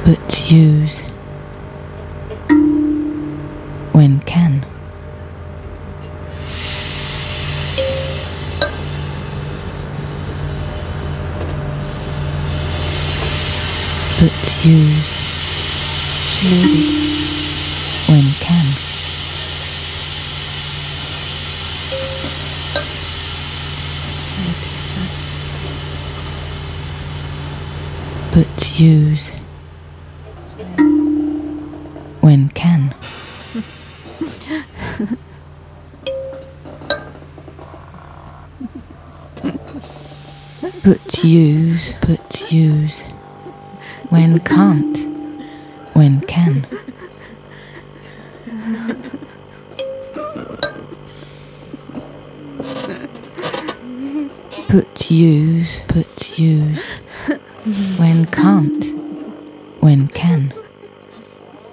but use when can. But use needed when can. But use when can. But use when can't, when can. But use when can't, when can.